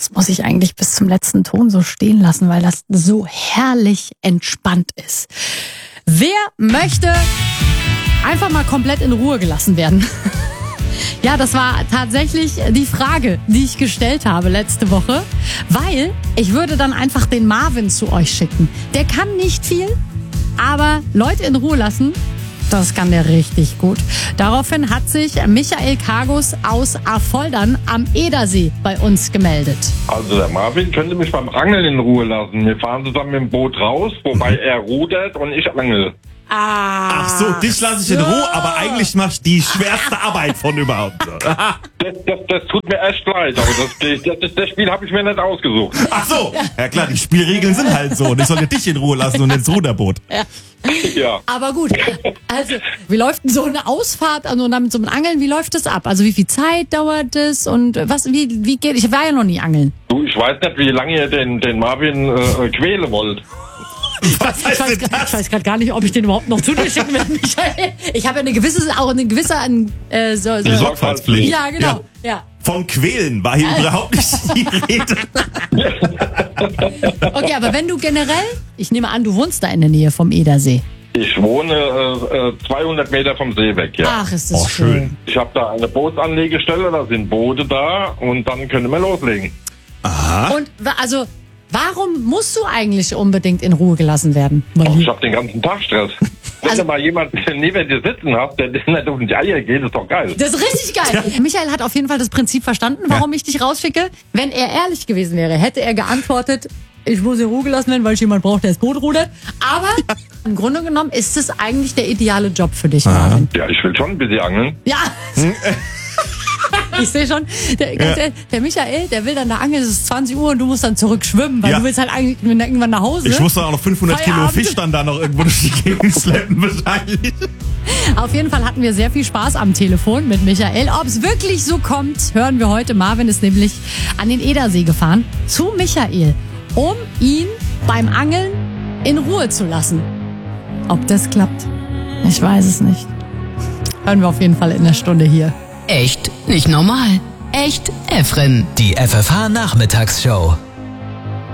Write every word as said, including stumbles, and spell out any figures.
Das muss ich eigentlich bis zum letzten Ton so stehen lassen, weil das so herrlich entspannt ist. Wer möchte einfach mal komplett in Ruhe gelassen werden? Ja, das war tatsächlich die Frage, die ich gestellt habe letzte Woche, weil ich würde dann einfach den Marvin zu euch schicken. Der kann nicht viel, aber Leute in Ruhe lassen, das kann der richtig gut. Daraufhin hat sich Michael Kargus aus Affoldern am Edersee bei uns gemeldet. Also der Marvin könnte mich beim Angeln in Ruhe lassen. Wir fahren zusammen mit dem Boot raus, wobei er rudert und ich angel. Ah, Ach so, dich lasse ich in Ruhe, aber eigentlich machst du die schwerste Arbeit von überhaupt. Das, das, das tut mir echt leid, aber das, das, das, das Spiel habe ich mir nicht ausgesucht. Ach so, ja klar, die Spielregeln sind halt so. Und ich sollte dich in Ruhe lassen und ins Ruderboot. Ja. Ja. Aber gut, also wie läuft denn so eine Ausfahrt, also damit so ein Angeln, wie läuft das ab? Also wie viel Zeit dauert es und was, wie, wie geht, ich war ja noch nie angeln. Du, ich weiß nicht, wie lange ihr den, den Marvin äh, quälen wollt. Was heißt Ich weiß, denn grad, das? ich weiß gerade gar nicht, ob ich den überhaupt noch zu dir schicken will, Michael. Ich habe ja eine gewisse, auch eine gewisse, äh, so, so. Die Sorgfaltspflicht. Ja, genau, ja. ja. Vom Quälen war hier überhaupt nicht die Rede. Okay, aber wenn du generell, ich nehme an, du wohnst da in der Nähe vom Edersee. Ich wohne äh, zweihundert Meter vom See weg, ja. Ach, ist das Oh, schön. schön. Ich habe da eine Bootsanlegestelle, da sind Boote da und dann können wir loslegen. Aha. Und wa- also, warum musst du eigentlich unbedingt in Ruhe gelassen werden? Och, ich habe den ganzen Tag Stress. Wenn Also- du mal jemanden neben dir sitzen hast, der dir nicht auf die Eier geht, ist doch geil. Das ist richtig geil. Michael hat auf jeden Fall das Prinzip verstanden, warum ich dich rausschicke. Wenn er ehrlich gewesen wäre, hätte er geantwortet, ich muss in Ruhe gelassen werden, weil ich jemand brauche, der das Boot rudert. Aber im Grunde genommen ist es eigentlich der ideale Job für dich, Marvin. Ja, ich will schon ein bisschen angeln. Ja. Ich sehe schon, der, Ja. der, der Michael, der will dann da angeln, es ist zwanzig Uhr und du musst dann zurück schwimmen, weil Ja. du willst halt eigentlich irgendwann nach Hause. Ich muss dann auch noch fünfhundert Kilo Feierabend. Fisch dann da noch irgendwo durch die Gegend schleppen wahrscheinlich. Auf jeden Fall hatten wir sehr viel Spaß am Telefon mit Michael. Ob es wirklich so kommt, hören wir heute. Marvin ist nämlich an den Edersee gefahren zu Michael, um ihn beim Angeln in Ruhe zu lassen. Ob das klappt, ich weiß es nicht. Hören wir auf jeden Fall in der Stunde hier. Echt nicht normal. Echt Efren. Die F F H-Nachmittagsshow.